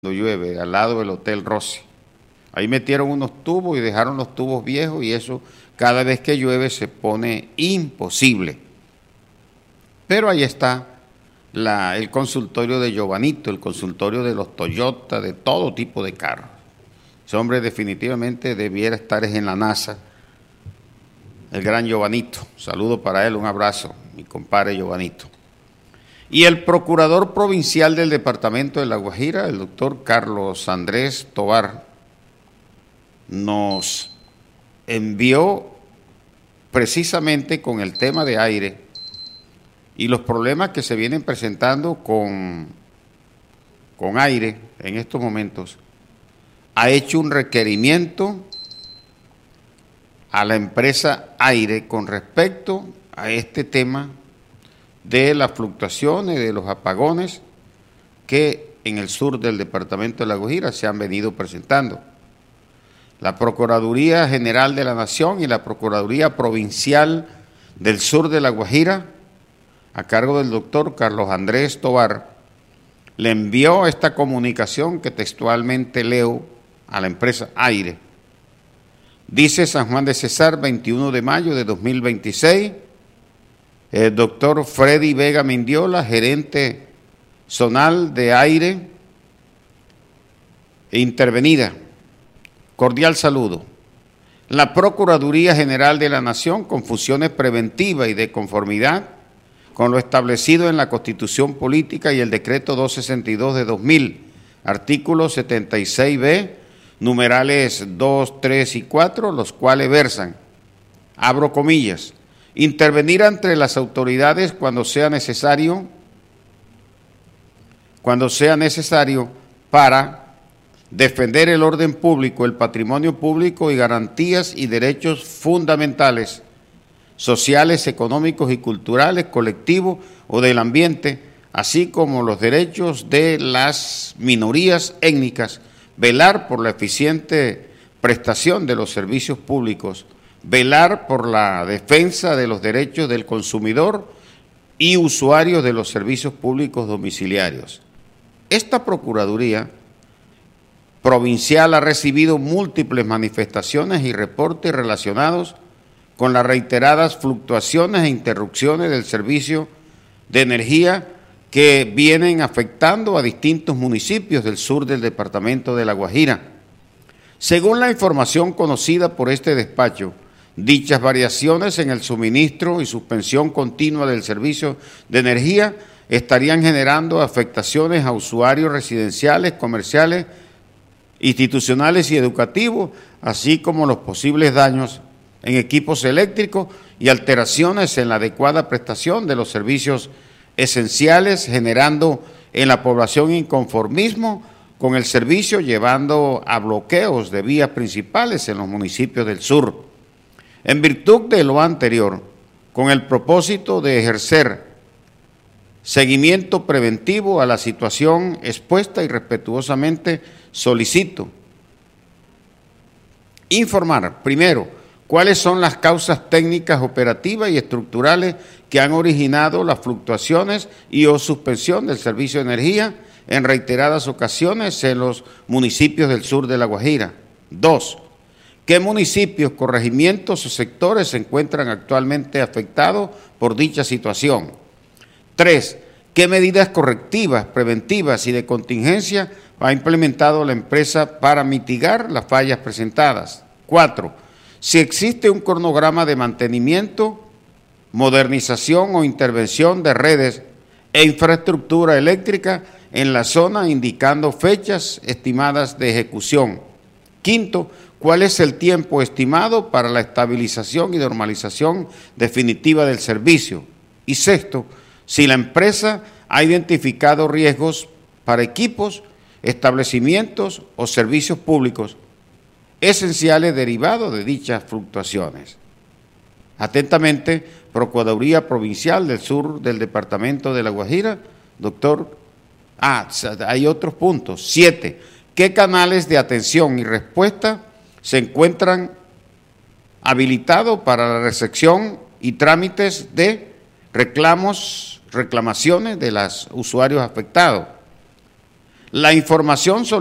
cuando llueve, al lado del Hotel Rossi. Ahí metieron unos tubos y dejaron los tubos viejos y eso cada vez que llueve se pone imposible. Pero ahí está el consultorio de Giovanito, el consultorio de los Toyota, de todo tipo de carros. Ese hombre definitivamente debiera estar en la NASA, el gran Giovanito. Saludo para él, un abrazo, mi compadre Giovanito. Y el procurador provincial del departamento de La Guajira, el doctor Carlos Andrés Tovar, nos envió precisamente con el tema de aire y los problemas que se vienen presentando con aire en estos momentos, ha hecho un requerimiento a la empresa Aire con respecto a este tema de las fluctuaciones, de los apagones que en el sur del departamento de La Guajira se han venido presentando. La Procuraduría General de la Nación y la Procuraduría Provincial del Sur de La Guajira, a cargo del doctor Carlos Andrés Tovar, le envió esta comunicación que textualmente leo a la empresa Aire. Dice San Juan de Cesar, 21 de mayo de 2026, el doctor Freddy Vega Mindiola, gerente zonal de Aire, intervenida. Cordial saludo. La Procuraduría General de la Nación, con funciones preventivas y de conformidad con lo establecido en la Constitución Política y el Decreto 262 de 2000, artículo 76b, numerales 2, 3 y 4, los cuales versan, abro comillas, intervenir entre las autoridades cuando sea necesario para defender el orden público, el patrimonio público y garantías y derechos fundamentales, sociales, económicos y culturales, colectivos o del ambiente, así como los derechos de las minorías étnicas, velar por la eficiente prestación de los servicios públicos, velar por la defensa de los derechos del consumidor y usuarios de los servicios públicos domiciliarios. Esta Procuraduría Provincial ha recibido múltiples manifestaciones y reportes relacionados con las reiteradas fluctuaciones e interrupciones del servicio de energía que vienen afectando a distintos municipios del sur del departamento de La Guajira. Según la información conocida por este despacho, dichas variaciones en el suministro y suspensión continua del servicio de energía estarían generando afectaciones a usuarios residenciales, comerciales, institucionales y educativos, así como los posibles daños en equipos eléctricos y alteraciones en la adecuada prestación de los servicios esenciales, generando en la población inconformismo con el servicio, llevando a bloqueos de vías principales en los municipios del sur. En virtud de lo anterior, con el propósito de ejercer seguimiento preventivo a la situación expuesta y respetuosamente solicito informar, primero, cuáles son las causas técnicas, operativas y estructurales que han originado las fluctuaciones y o suspensión del servicio de energía en reiteradas ocasiones en los municipios del sur de La Guajira. 2. ¿Qué municipios, corregimientos o sectores se encuentran actualmente afectados por dicha situación? 3. ¿Qué medidas correctivas, preventivas y de contingencia ha implementado la empresa para mitigar las fallas presentadas? 4. Si existe un cronograma de mantenimiento, modernización o intervención de redes e infraestructura eléctrica en la zona, indicando fechas estimadas de ejecución. 5. ¿Cuál es el tiempo estimado para la estabilización y normalización definitiva del servicio? Y 6. Si la empresa ha identificado riesgos para equipos, establecimientos o servicios públicos esenciales derivados de dichas fluctuaciones. Atentamente, Procuraduría Provincial del Sur del Departamento de La Guajira, doctor. Hay otros puntos. 7. ¿Qué canales de atención y respuesta se encuentran habilitados para la recepción y trámites de reclamaciones de los usuarios afectados? La información